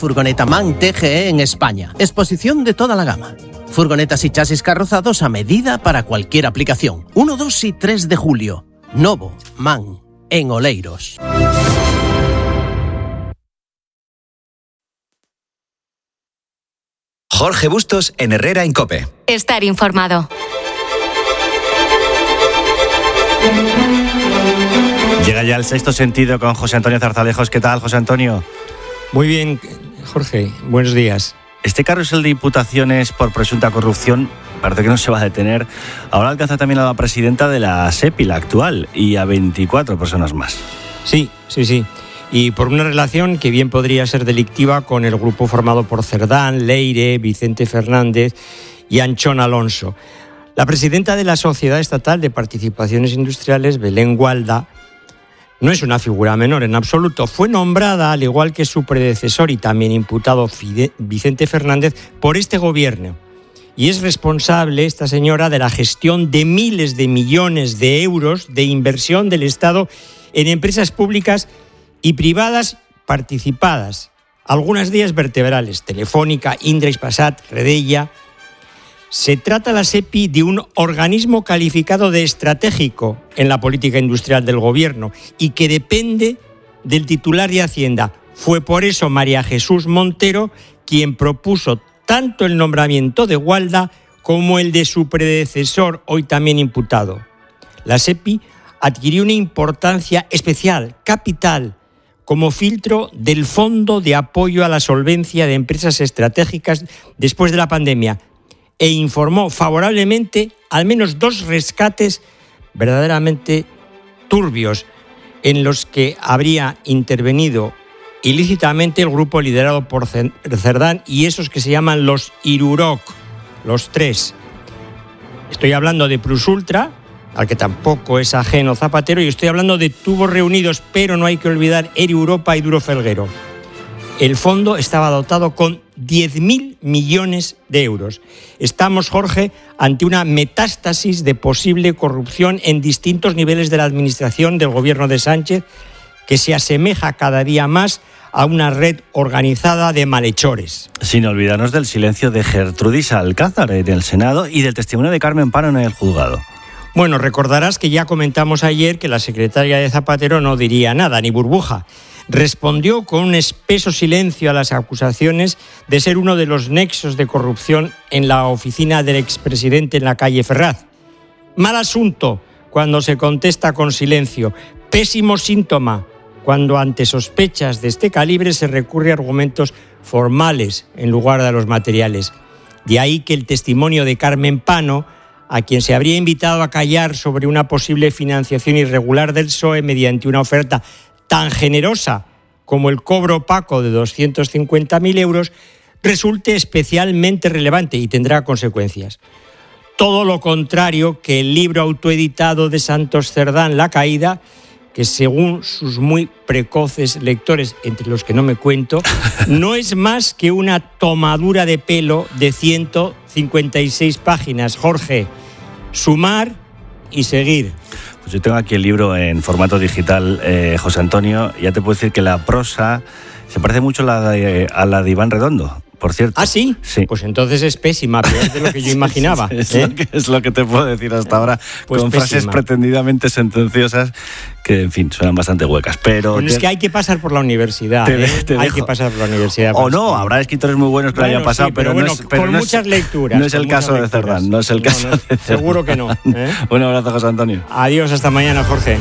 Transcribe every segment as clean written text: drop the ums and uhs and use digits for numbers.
furgoneta MAN TGE en España. Exposición de toda la gama. Furgonetas y chasis carrozados a medida para cualquier aplicación. 1, 2 y 3 de julio. Novo, MAN, en Oleiros. Jorge Bustos en Herrera en COPE. Estar informado. Llega ya el Sexto Sentido con José Antonio Zarzalejos. ¿Qué tal, José Antonio? Muy bien, Jorge. Buenos días. Este carrusel de imputaciones por presunta corrupción parece que no se va a detener. Ahora alcanza también a la presidenta de la SEPI, la actual, y a 24 personas más. Sí. Y por una relación que bien podría ser delictiva con el grupo formado por Cerdán, Leire, Vicente Fernández y Anchón Alonso. La presidenta de la Sociedad Estatal de Participaciones Industriales, Belén Gualda, no es una figura menor en absoluto. Fue nombrada, al igual que su predecesor y también imputado Vicente Fernández, por este gobierno. Y es responsable, esta señora, de la gestión de miles de millones de euros de inversión del Estado en empresas públicas y privadas participadas. Algunas de ellas vertebrales: Telefónica, Indra, Hispasat, Redella. Se trata la SEPI de un organismo calificado de estratégico en la política industrial del gobierno y que depende del titular de Hacienda. Fue por eso María Jesús Montero quien propuso tanto el nombramiento de Gualda como el de su predecesor, hoy también imputado. La SEPI adquirió una importancia especial, capital, como filtro del Fondo de Apoyo a la Solvencia de Empresas Estratégicas después de la pandemia, e informó favorablemente al menos 2 rescates verdaderamente turbios en los que habría intervenido ilícitamente el grupo liderado por Cerdán y esos que se llaman los Iruroc, los 3. Estoy hablando de Prusultra, al que tampoco es ajeno Zapatero, y estoy hablando de Tubos Reunidos, pero no hay que olvidar Eri Europa y Duro Felguero. El fondo estaba dotado con 10.000 millones de euros. Estamos, Jorge, ante una metástasis de posible corrupción en distintos niveles de la administración del gobierno de Sánchez, que se asemeja cada día más a una red organizada de malhechores. Sin olvidarnos del silencio de Gertrudis Alcázar en el Senado y del testimonio de Carmen Pano en el juzgado. Bueno, recordarás que ya comentamos ayer que la secretaria de Zapatero no diría nada, ni burbuja. Respondió con un espeso silencio a las acusaciones de ser uno de los nexos de corrupción en la oficina del expresidente en la calle Ferraz. Mal asunto cuando se contesta con silencio. Pésimo síntoma cuando ante sospechas de este calibre se recurre a argumentos formales en lugar de los materiales. De ahí que el testimonio de Carmen Pano, a quien se habría invitado a callar sobre una posible financiación irregular del PSOE mediante una oferta tan generosa como el cobro opaco de 250.000 euros, resulte especialmente relevante y tendrá consecuencias. Todo lo contrario que el libro autoeditado de Santos Cerdán, La Caída, que según sus muy precoces lectores, entre los que no me cuento, no es más que una tomadura de pelo de 156 páginas. Jorge, sumar y seguir. Pues yo tengo aquí el libro en formato digital, José Antonio. Ya te puedo decir que la prosa se parece mucho a la de Iván Redondo, por cierto. ¿Ah, sí? Sí. Pues entonces es pésima, peor de lo que yo imaginaba. Es lo que te puedo decir hasta ahora, pues con pésima. Frases pretendidamente sentenciosas que, en fin, suenan bastante huecas. Pero bueno, es que hay que pasar por la universidad. Hay que pasar por la universidad. O no, habrá escritores muy buenos que lo hayan pasado, sí, pero bueno, con muchas lecturas. No es el caso de Cerdán, no es el caso de Cerdán. Seguro que no. Un abrazo, José Antonio. Adiós, hasta mañana, Jorge.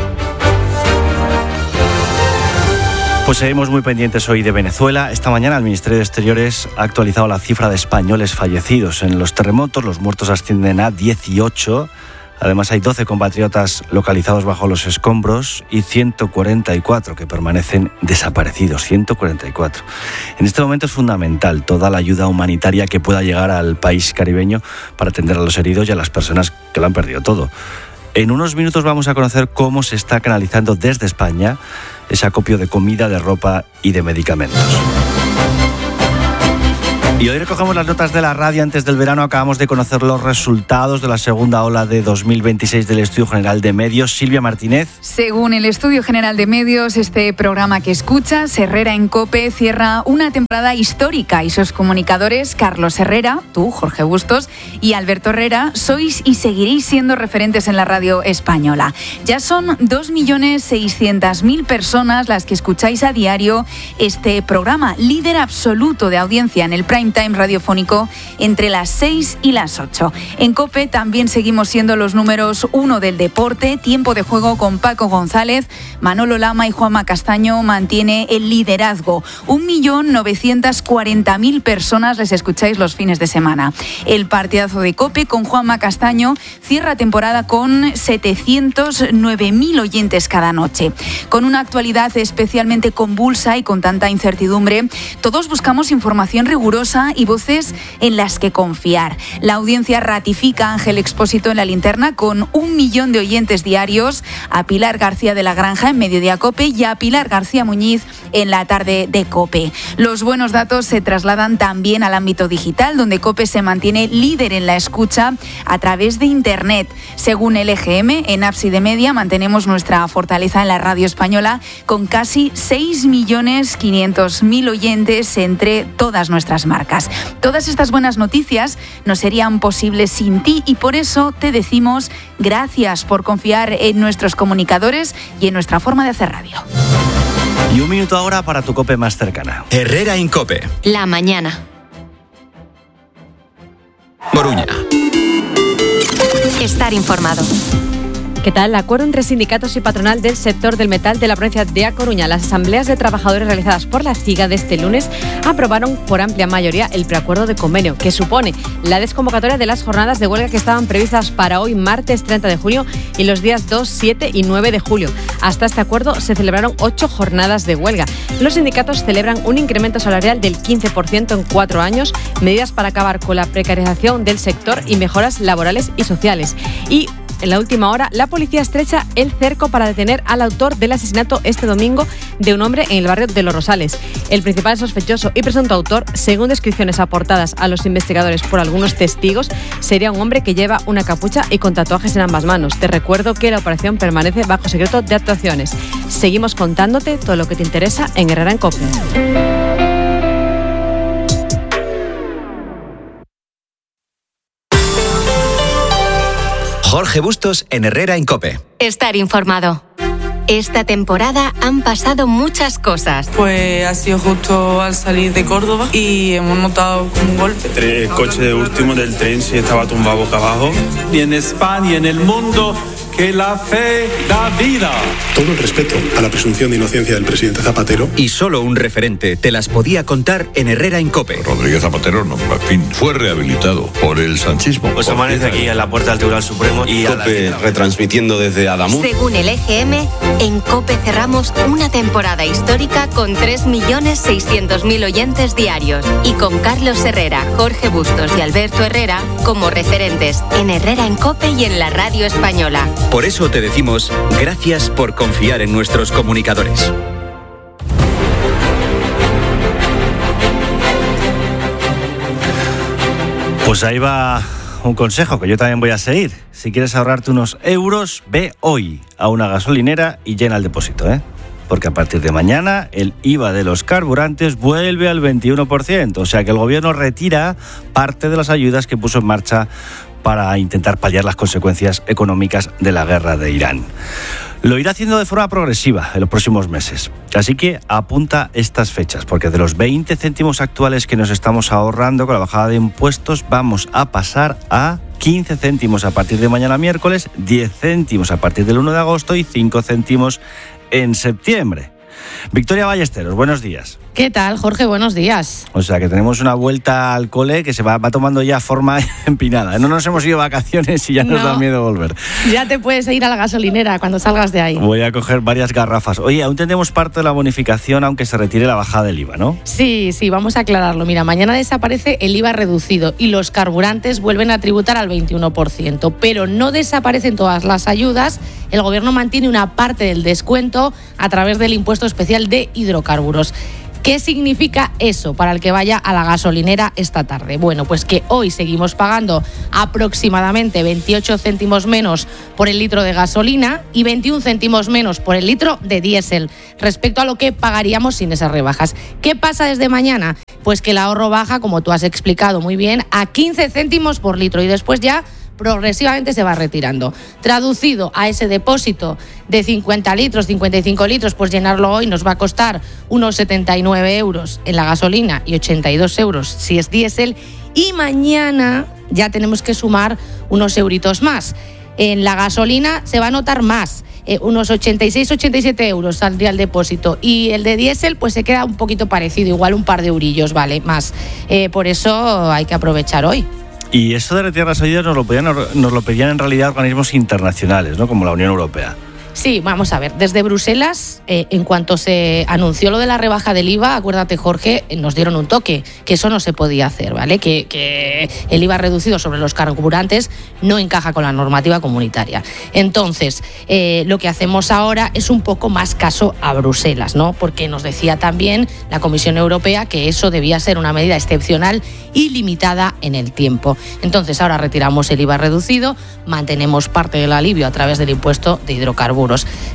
Pues seguimos muy pendientes hoy de Venezuela. Esta mañana el Ministerio de Exteriores ha actualizado la cifra de españoles fallecidos en los terremotos. Los muertos ascienden a 18. Además hay 12 compatriotas localizados bajo los escombros y 144 que permanecen desaparecidos. 144. En este momento es fundamental toda la ayuda humanitaria que pueda llegar al país caribeño para atender a los heridos y a las personas que lo han perdido todo. En unos minutos vamos a conocer cómo se está canalizando desde España ese acopio de comida, de ropa y de medicamentos. Y hoy recogemos las notas de la radio. Antes del verano acabamos de conocer los resultados de la segunda ola de 2026 del Estudio General de Medios. Silvia Martínez. Según el Estudio General de Medios, este programa que escuchas, Herrera en COPE, cierra una temporada histórica y sus comunicadores, Carlos Herrera, tú, Jorge Bustos, y Alberto Herrera, sois y seguiréis siendo referentes en la radio española. Ya son 2.600.000 personas las que escucháis a diario este programa, líder absoluto de audiencia en el prime time radiofónico entre las 6 y las 8. En COPE también seguimos siendo los números 1 del deporte. Tiempo de juego con Paco González, Manolo Lama y Juanma Castaño mantiene el liderazgo. 1.940.000 personas les escucháis los fines de semana. El partidazo de COPE con Juanma Castaño cierra temporada con 709.000 oyentes cada noche. Con una actualidad especialmente convulsa y con tanta incertidumbre, todos buscamos información rigurosa y voces en las que confiar. La audiencia ratifica a Ángel Expósito en la linterna con 1 millón de oyentes diarios, a Pilar García de la Granja en Mediodía COPE y a Pilar García Muñiz en la tarde de COPE. Los buenos datos se trasladan también al ámbito digital, donde COPE se mantiene líder en la escucha a través de Internet. Según el EGM, en Ábside Media mantenemos nuestra fortaleza en la radio española con casi 6.500.000 oyentes entre todas nuestras marcas. Todas estas buenas noticias no serían posibles sin ti y por eso te decimos gracias por confiar en nuestros comunicadores y en nuestra forma de hacer radio. Y 1 minuto ahora para tu COPE más cercana. Herrera en COPE. La mañana. Moruña. Estar informado. ¿Qué tal? El acuerdo entre sindicatos y patronal del sector del metal de la provincia de A Coruña. Las asambleas de trabajadores realizadas por la CIGA de este lunes aprobaron por amplia mayoría el preacuerdo de convenio, que supone la desconvocatoria de las jornadas de huelga que estaban previstas para hoy, martes 30 de junio, y los días 2, 7 y 9 de julio. Hasta este acuerdo se celebraron 8 jornadas de huelga. Los sindicatos celebran un incremento salarial del 15% en 4 años, medidas para acabar con la precarización del sector y mejoras laborales y sociales. Y en la última hora, la policía estrecha el cerco para detener al autor del asesinato este domingo de un hombre en el barrio de Los Rosales. El principal sospechoso y presunto autor, según descripciones aportadas a los investigadores por algunos testigos, sería un hombre que lleva una capucha y con tatuajes en ambas manos. Te recuerdo que la operación permanece bajo secreto de actuaciones. Seguimos contándote todo lo que te interesa en Herrera en COPE. Jorge Bustos en Herrera en COPE. Estar informado. Esta temporada han pasado muchas cosas. Pues ha sido justo al salir de Córdoba y hemos notado un golpe. El coche de último del tren sí estaba tumbado boca abajo. Y en España y en el mundo, que la fe da vida. Todo el respeto a la presunción de inocencia del presidente Zapatero. Y solo un referente te las podía contar en Herrera en COPE. Rodríguez Zapatero, no, en fin, fue rehabilitado por el sanchismo. Pues amanece aquí en la puerta del Tribunal Supremo y COPE retransmitiendo desde Adamuz. Según el EGM, en COPE cerramos una temporada histórica con 3.600.000 oyentes diarios y con Carlos Herrera, Jorge Bustos y Alberto Herrera como referentes en Herrera en COPE y en la radio española. Por eso te decimos gracias por confiar en nuestros comunicadores. Pues ahí va un consejo que yo también voy a seguir. Si quieres ahorrarte unos euros, ve hoy a una gasolinera y llena el depósito, ¿eh? Porque a partir de mañana el IVA de los carburantes vuelve al 21%. O sea que el gobierno retira parte de las ayudas que puso en marcha para intentar paliar las consecuencias económicas de la guerra de Irán. Lo irá haciendo de forma progresiva en los próximos meses. Así que apunta estas fechas, porque de los 20 céntimos actuales que nos estamos ahorrando con la bajada de impuestos, vamos a pasar a 15 céntimos a partir de mañana miércoles, 10 céntimos a partir del 1 de agosto y 5 céntimos en septiembre. Victoria Ballesteros, buenos días. ¿Qué tal, Jorge? Buenos días. O sea, que tenemos una vuelta al cole que se va tomando ya forma empinada. No nos hemos ido de vacaciones y ya nos da miedo volver. Ya te puedes ir a la gasolinera cuando salgas de ahí. Voy a coger varias garrafas. Oye, aún tenemos parte de la bonificación aunque se retire la bajada del IVA, ¿no? Sí, vamos a aclararlo. Mira, mañana desaparece el IVA reducido y los carburantes vuelven a tributar al 21%, pero no desaparecen todas las ayudas. El gobierno mantiene una parte del descuento a través del impuesto especial de hidrocarburos. ¿Qué significa eso para el que vaya a la gasolinera esta tarde? Bueno, pues que hoy seguimos pagando aproximadamente 28 céntimos menos por el litro de gasolina y 21 céntimos menos por el litro de diésel respecto a lo que pagaríamos sin esas rebajas. ¿Qué pasa desde mañana? Pues que el ahorro baja, como tú has explicado muy bien, a 15 céntimos por litro y después ya progresivamente se va retirando. Traducido a ese depósito de 50 litros, 55 litros, pues llenarlo hoy nos va a costar unos 79 euros en la gasolina y 82 euros si es diésel. Y mañana ya tenemos que sumar unos euritos más. En la gasolina se va a notar más. Unos 86-87 euros saldría el depósito y el de diésel pues se queda un poquito parecido, igual un par de eurillos, vale, más. Por eso hay que aprovechar hoy. Y esto de retirar las ayudas nos lo pedían en realidad organismos internacionales, ¿no? Como la Unión Europea. Sí, vamos a ver, desde Bruselas, en cuanto se anunció lo de la rebaja del IVA, acuérdate, Jorge, nos dieron un toque, que eso no se podía hacer, ¿vale? Que el IVA reducido sobre los carburantes no encaja con la normativa comunitaria. Entonces, lo que hacemos ahora es un poco más caso a Bruselas, ¿no? Porque nos decía también la Comisión Europea que eso debía ser una medida excepcional y limitada en el tiempo. Entonces, ahora retiramos el IVA reducido, mantenemos parte del alivio a través del impuesto de hidrocarburos.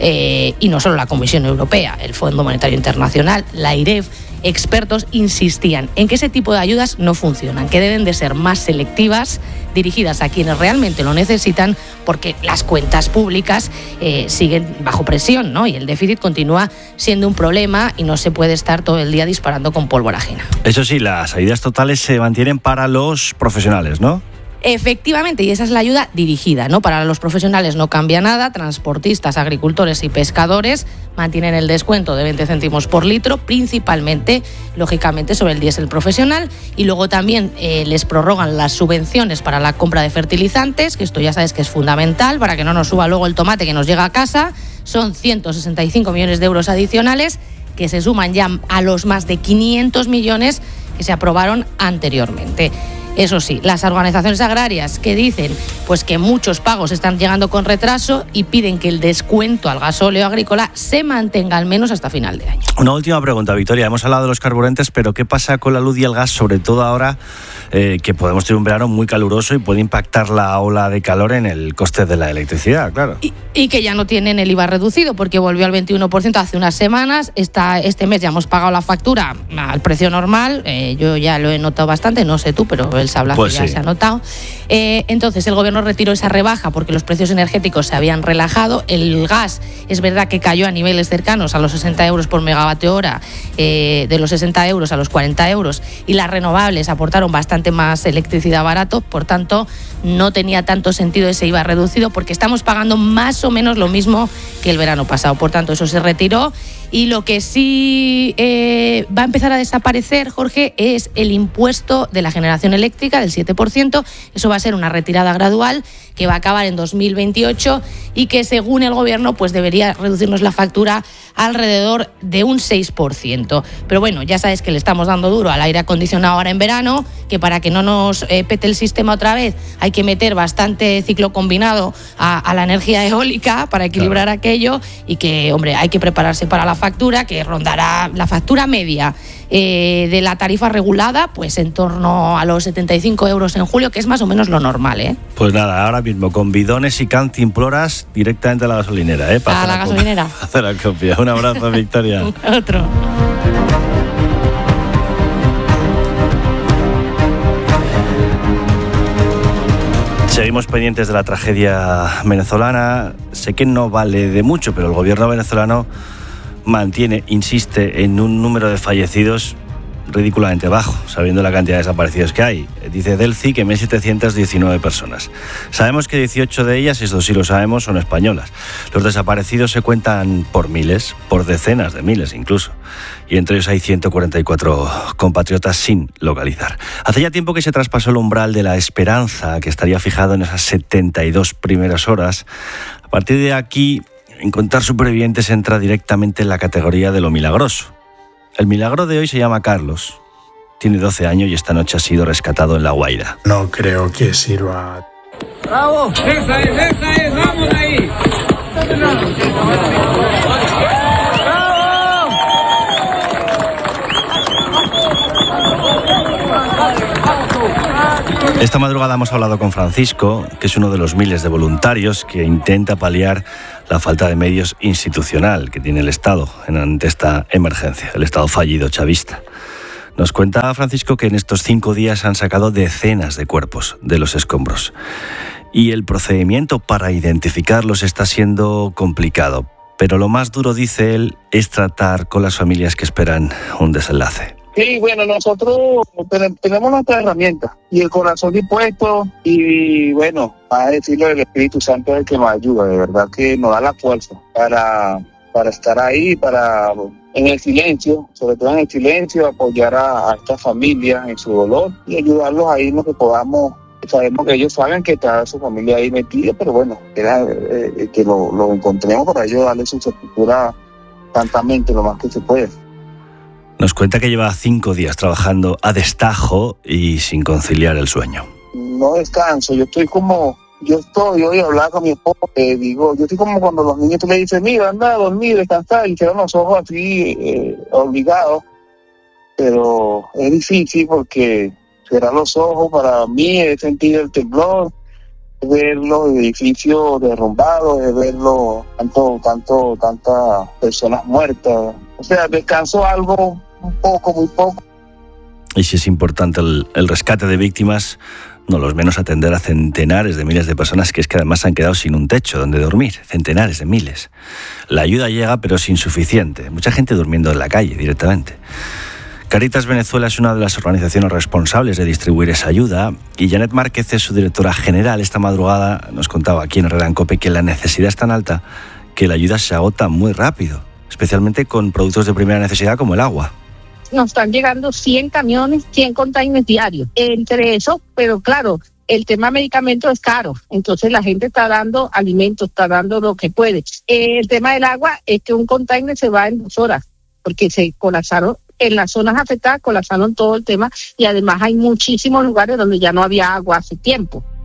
Y no solo la Comisión Europea, el Fondo Monetario Internacional, la IREF, expertos insistían en que ese tipo de ayudas no funcionan, que deben de ser más selectivas, dirigidas a quienes realmente lo necesitan, porque las cuentas públicas siguen bajo presión, ¿no? Y el déficit continúa siendo un problema y no se puede estar todo el día disparando con pólvora ajena. Eso sí, las ayudas totales se mantienen para los profesionales, ¿no? Efectivamente, y esa es la ayuda dirigida, ¿no? Para los profesionales no cambia nada, transportistas, agricultores y pescadores mantienen el descuento de 20 céntimos por litro, principalmente, lógicamente, sobre el diésel profesional, y luego también les prorrogan las subvenciones para la compra de fertilizantes, que esto ya sabes que es fundamental para que no nos suba luego el tomate que nos llega a casa. Son 165 millones de euros adicionales que se suman ya a los más de 500 millones que se aprobaron anteriormente. Eso sí, las organizaciones agrarias que dicen pues que muchos pagos están llegando con retraso y piden que el descuento al gasóleo agrícola se mantenga al menos hasta final de año. Una última pregunta, Victoria. Hemos hablado de los carburantes, pero ¿qué pasa con la luz y el gas, sobre todo ahora que podemos tener un verano muy caluroso y puede impactar la ola de calor en el coste de la electricidad, claro? Y que ya no tienen el IVA reducido porque volvió al 21% hace unas semanas. Este mes ya hemos pagado la factura al precio normal. Yo ya lo he notado bastante, no sé tú, pero el sablazo pues ya sí se ha notado. Entonces el gobierno retiró esa rebaja porque los precios energéticos se habían relajado. El gas es verdad que cayó a niveles cercanos a los 60 euros por megavatio hora, de los 60 euros a los 40 euros, y las renovables aportaron bastante más electricidad barato. Por tanto, no tenía tanto sentido ese IVA reducido porque estamos pagando más o menos lo mismo que el verano pasado. Por tanto, eso se retiró. Y lo que sí va a empezar a desaparecer, Jorge, es el impuesto de la generación eléctrica del 7%. Eso va a ser una retirada gradual que va a acabar en 2028 y que, según el gobierno, pues debería reducirnos la factura alrededor de un 6%. Pero bueno, ya sabes que le estamos dando duro al aire acondicionado ahora en verano, que para que no nos pete el sistema otra vez hay que meter bastante ciclo combinado a la energía eólica para equilibrar aquello, y que, hombre, hay que prepararse para la factura, que rondará la factura media de la tarifa regulada pues en torno a los 75 euros en julio, que es más o menos lo normal, ¿eh? Pues nada, ahora mismo con bidones y cantimploras directamente a la gasolinera, ¿eh? Para la gasolinera. Hacer la copia. Un abrazo, Victoria. Otro. Seguimos pendientes de la tragedia venezolana. Sé que no vale de mucho, pero el gobierno venezolano insiste en un número de fallecidos ridículamente bajo, sabiendo la cantidad de desaparecidos que hay. Dice Delci que 1.719 personas. Sabemos que 18 de ellas, esto sí lo sabemos, son españolas. Los desaparecidos se cuentan por miles, por decenas de miles incluso. Y entre ellos hay 144 compatriotas sin localizar. Hace ya tiempo que se traspasó el umbral de la esperanza, que estaría fijado en esas 72 primeras horas. A partir de aquí, encontrar supervivientes entra directamente en la categoría de lo milagroso. El milagro de hoy se llama Carlos. Tiene 12 años y esta noche ha sido rescatado en La Guaira. No creo que sirva. ¡Bravo! ¡Esa es! ¡Vamos ahí! Esta madrugada hemos hablado con Francisco, que es uno de los miles de voluntarios que intenta paliar la falta de medios institucional que tiene el Estado ante esta emergencia, el Estado fallido chavista. Nos cuenta Francisco que en estos 5 días han sacado decenas de cuerpos de los escombros. Y el procedimiento para identificarlos está siendo complicado. Pero lo más duro, dice él, es tratar con las familias que esperan un desenlace. Sí, bueno, nosotros tenemos nuestra herramienta y el corazón dispuesto y bueno, a decirlo, el Espíritu Santo es el que nos ayuda, de verdad que nos da la fuerza para estar ahí, en el silencio, sobre todo en el silencio, apoyar a esta familia en su dolor y ayudarlos ahí en lo que podamos. Sabemos que ellos saben que está su familia ahí metida, pero bueno, era que lo encontremos para ellos darle su sepultura santamente lo más que se puede. Nos cuenta que lleva 5 días trabajando a destajo y sin conciliar el sueño. No descanso, yo hoy hablaba con mi esposo, yo estoy como cuando los niños tú le dices, mira, anda a dormir, descansar, y quedan los ojos así, obligados, pero es difícil porque cerrar los ojos para mí es sentir el temblor, es ver los edificios derrumbados, es ver tantas personas muertas. O sea, descanso algo muy poco. Y si es importante el rescate de víctimas, no los menos atender a centenares de miles de personas que es que además han quedado sin un techo donde dormir, centenares de miles. La ayuda llega, pero es insuficiente. Mucha gente durmiendo en la calle directamente. Caritas Venezuela es una de las organizaciones responsables de distribuir esa ayuda y Janet Márquez es su directora general. Esta madrugada nos contaba aquí en Herrera en COPE que la necesidad es tan alta que la ayuda se agota muy rápido, especialmente con productos de primera necesidad como el agua. Nos están llegando 100 camiones, 100 containers diarios. Entre eso, pero claro, el tema medicamentos es caro, entonces la gente está dando alimentos, está dando lo que puede. El tema del agua es que un container se va en 2 horas, porque se colapsaron. En las zonas afectadas colapsaron todo el tema y además hay muchísimos lugares donde ya no había agua hace tiempo.